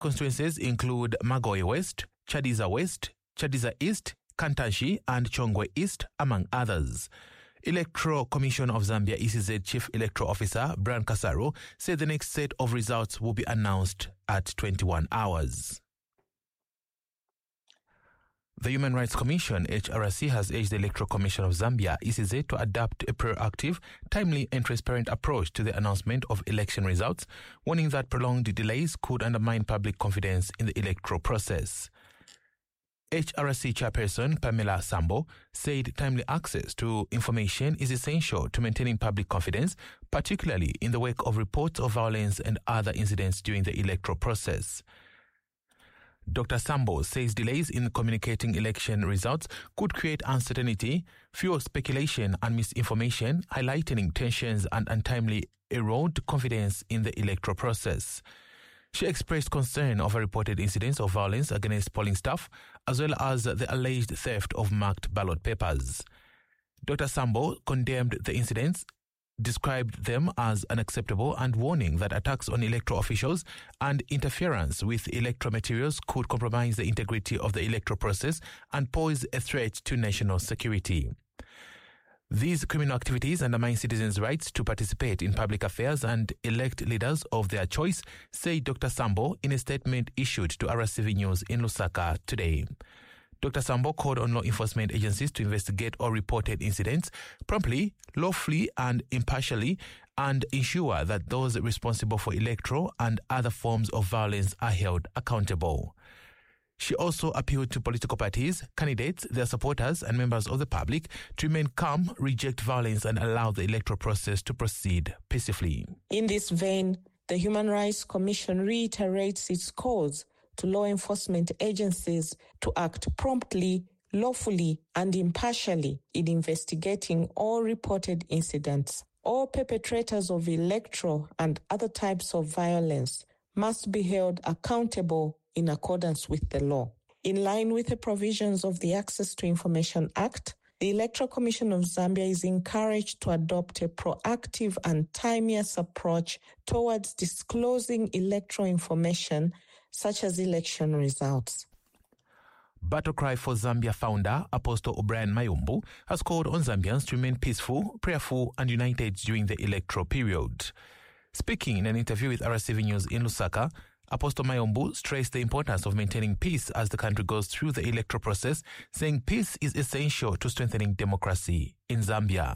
constituencies include Magoe West, Chadiza West, Chadiza East, Kantashi and Chongwe East, among others. Electoral Commission of Zambia ECZ Chief Electoral Officer Brian Kasaro said the next set of results will be announced at 21 hours. The Human Rights Commission, HRC, has urged the Electoral Commission of Zambia, ECZ, to adopt a proactive, timely and transparent approach to the announcement of election results, warning that prolonged delays could undermine public confidence in the electoral process. HRC chairperson Pamela Sambo said timely access to information is essential to maintaining public confidence, particularly in the wake of reports of violence and other incidents during the electoral process. Dr. Sambo says delays in communicating election results could create uncertainty, fuel speculation and misinformation, highlighting tensions and untimely erode confidence in the electoral process. She expressed concern over reported incidents of violence against polling staff, as well as the alleged theft of marked ballot papers. Dr. Sambo condemned the incidents, described them as unacceptable, and warning that attacks on electoral officials and interference with electoral materials could compromise the integrity of the electoral process and pose a threat to national security. These criminal activities undermine citizens' rights to participate in public affairs and elect leaders of their choice, said Dr. Sambo in a statement issued to RCV News in Lusaka today. Dr. Sambo called on law enforcement agencies to investigate all reported incidents promptly, lawfully and impartially, and ensure that those responsible for electoral and other forms of violence are held accountable. She also appealed to political parties, candidates, their supporters and members of the public to remain calm, reject violence and allow the electoral process to proceed peacefully. In this vein, the Human Rights Commission reiterates its calls to law enforcement agencies to act promptly, lawfully and impartially in investigating all reported incidents. All perpetrators of electoral and other types of violence must be held accountable in accordance with the law. In line with the provisions of the Access to Information Act, the Electoral Commission of Zambia is encouraged to adopt a proactive and timeous approach towards disclosing electoral information such as election results. Battle Cry for Zambia founder Apostle O'Brien Mayumbu has called on Zambians to remain peaceful, prayerful and united during the electoral period. Speaking in an interview with RCV News in Lusaka, Apostle Mayumbu stressed the importance of maintaining peace as the country goes through the electoral process, saying peace is essential to strengthening democracy in Zambia.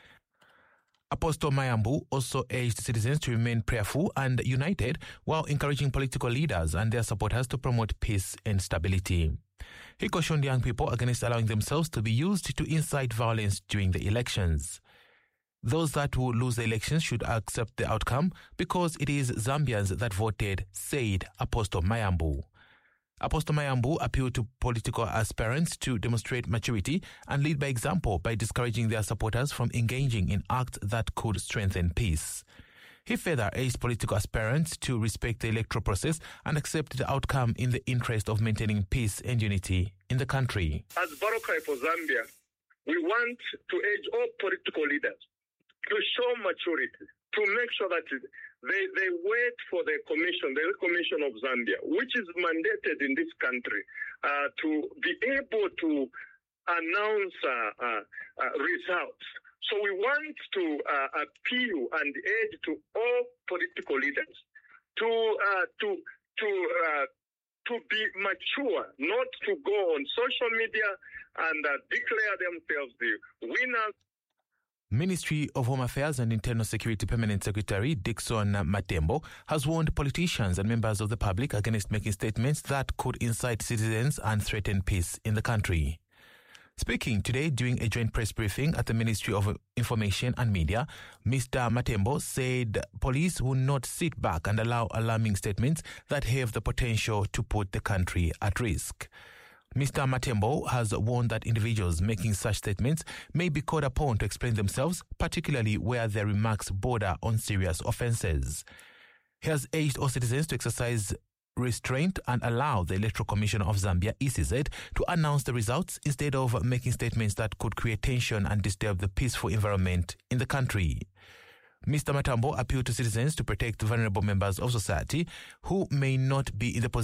Apostle Mayumbu also urged citizens to remain prayerful and united while encouraging political leaders and their supporters to promote peace and stability. He cautioned young people against allowing themselves to be used to incite violence during the elections. Those that will lose the elections should accept the outcome because it is Zambians that voted, said Apostle Mayumbu. Apostle Mayumbu appealed to political aspirants to demonstrate maturity and lead by example by discouraging their supporters from engaging in acts that could strengthen peace. He further urged political aspirants to respect the electoral process and accept the outcome in the interest of maintaining peace and unity in the country. As Battle Cry for Zambia, we want to urge all political leaders to show maturity, to make sure that they wait for the commission, the Commission of Zambia, which is mandated in this country, to be able to announce results. So we want to appeal and urge to all political leaders to be mature, not to go on social media and declare themselves the winners. Ministry of Home Affairs and Internal Security Permanent Secretary Dickson Matembo has warned politicians and members of the public against making statements that could incite citizens and threaten peace in the country. Speaking today during a joint press briefing at the Ministry of Information and Media, Mr. Matembo said police will not sit back and allow alarming statements that have the potential to put the country at risk. Mr. Matembo has warned that individuals making such statements may be called upon to explain themselves, particularly where their remarks border on serious offences. He has urged all citizens to exercise restraint and allow the Electoral Commission of Zambia, ECZ, to announce the results instead of making statements that could create tension and disturb the peaceful environment in the country. Mr. Matambo appealed to citizens to protect vulnerable members of society who may not be in the position